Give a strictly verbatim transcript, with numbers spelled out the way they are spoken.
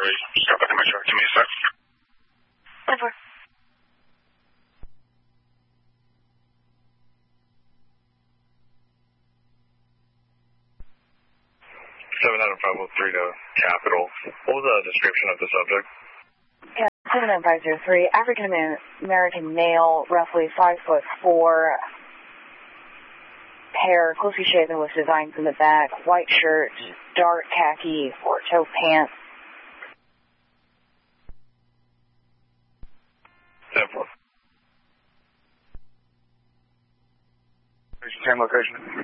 three. Stop back in my truck. Give me a sec. Over. seven nine five oh three to Capital. What was the description of the subject? Yeah, seven nine five zero three, African American male, roughly five foot four, hair closely shaven with designs in the back, white shirt, dark khaki or toe pants. ten four. Same location.